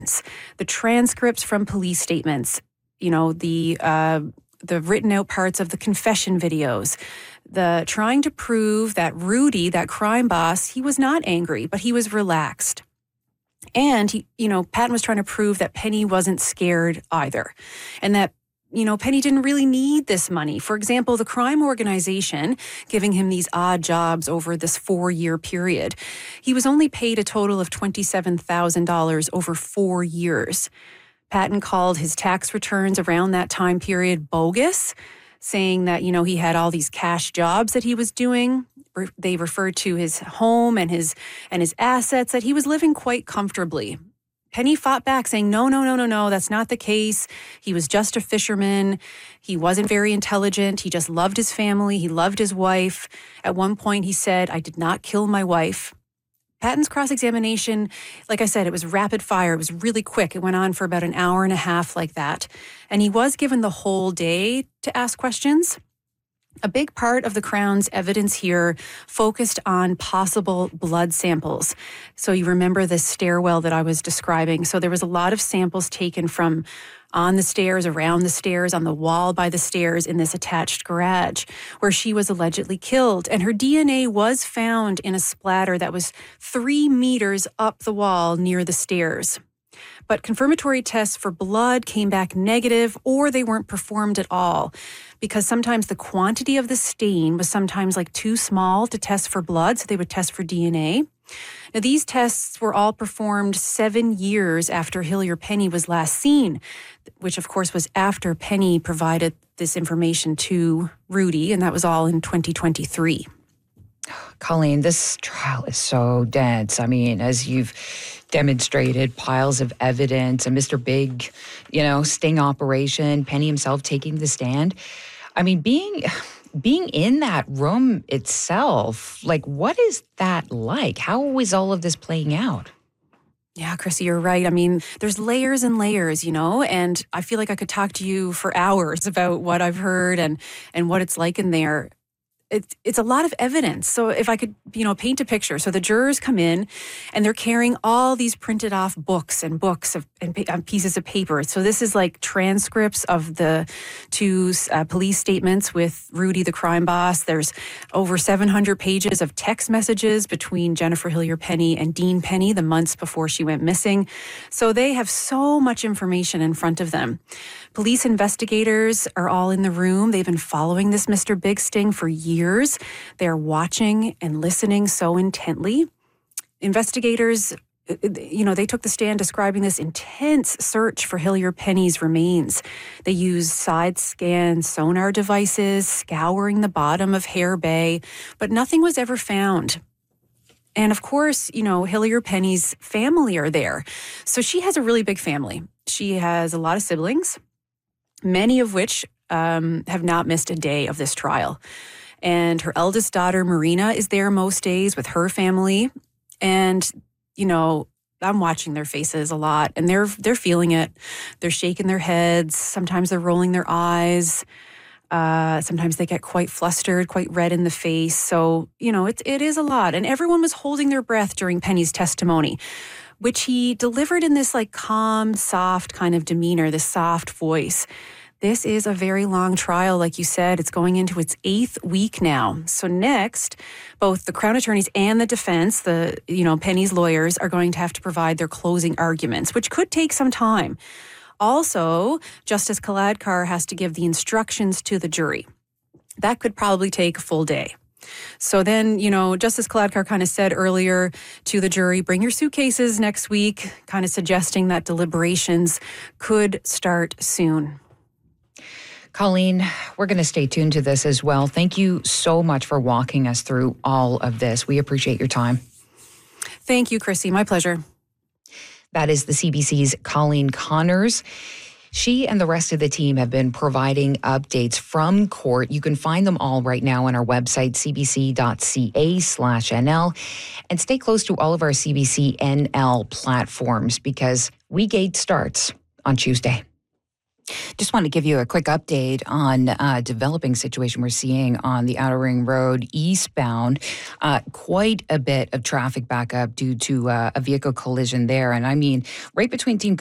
the transcripts from police statements, the written out parts of the confession videos, the trying to prove that Rudy, that crime boss, he was not angry, but he was relaxed. And Patton was trying to prove that Penny wasn't scared either, and that Penny didn't really need this money. For example, the crime organization giving him these odd jobs over this 4-year period. He was only paid a total of $27,000 over 4 years. Patton called his tax returns around that time period bogus, saying that, he had all these cash jobs that he was doing. They referred to his home and his assets, that he was living quite comfortably. Penny fought back, saying, no, that's not the case. He was just a fisherman. He wasn't very intelligent. He just loved his family. He loved his wife. At one point, he said, "I did not kill my wife." Patton's cross-examination, like I said, it was rapid fire. It was really quick. It went on for about an hour and a half like that. And he was given the whole day to ask questions. A big part of the Crown's evidence here focused on possible blood samples. So you remember the stairwell that I was describing. So there was a lot of samples taken from on the stairs, around the stairs, on the wall by the stairs in this attached garage where she was allegedly killed. And her DNA was found in a splatter that was 3 meters up the wall near the stairs. But confirmatory tests for blood came back negative, or they weren't performed at all, because sometimes the quantity of the stain was sometimes too small to test for blood, so they would test for DNA. Now, these tests were all performed 7 years after Hillier Penny was last seen, which of course was after Penny provided this information to Rudy, and that was all in 2023. Colleen, this trial is so dense. I mean, as you've demonstrated, piles of evidence, a Mr. Big, sting operation, Penny himself taking the stand. I mean, being in that room itself, what is that like? How is all of this playing out? Yeah, Chrissy, you're right. I mean, there's layers and layers, and I feel like I could talk to you for hours about what I've heard and what it's like in there. It's a lot of evidence. So if I could, paint a picture. So the jurors come in and they're carrying all these printed off books and pieces of paper. So this is transcripts of the 2 police statements with Rudy, the crime boss. There's over 700 pages of text messages between Jennifer Hillier Penny and Dean Penny the months before she went missing. So they have so much information in front of them. Police investigators are all in the room. They've been following this Mr. Big sting for years. They're watching and listening so intently. Investigators, they took the stand describing this intense search for Hillier Penny's remains. They used side scan sonar devices, scouring the bottom of Hare Bay, but nothing was ever found. And of course, Hillier Penny's family are there. So she has a really big family. She has a lot of siblings, many of which have not missed a day of this trial. And her eldest daughter, Marina, is there most days with her family. And, I'm watching their faces a lot, and they're feeling it. They're shaking their heads. Sometimes they're rolling their eyes. Sometimes they get quite flustered, quite red in the face. So, it is a lot. And everyone was holding their breath during Penny's testimony, which he delivered in this calm, soft kind of demeanor, this soft voice. This is a very long trial, like you said. It's going into its 8th week now. So next, both the Crown attorneys and the defense, Penny's lawyers, are going to have to provide their closing arguments, which could take some time. Also, Justice Kaladkar has to give the instructions to the jury. That could probably take a full day. So then, Justice Kaladkar kind of said earlier to the jury, bring your suitcases next week, kind of suggesting that deliberations could start soon. Colleen, we're going to stay tuned to this as well. Thank you so much for walking us through all of this. We appreciate your time. Thank you, Chrissy. My pleasure. That is the CBC's Colleen Connors. She and the rest of the team have been providing updates from court. You can find them all right now on our website, cbc.ca/NL. And stay close to all of our CBC NL platforms because WeGate starts on Tuesday. Just want to give you a quick update on a developing situation we're seeing on the Outer Ring Road eastbound. Quite a bit of traffic backup due to a vehicle collision there. And I mean, right between Team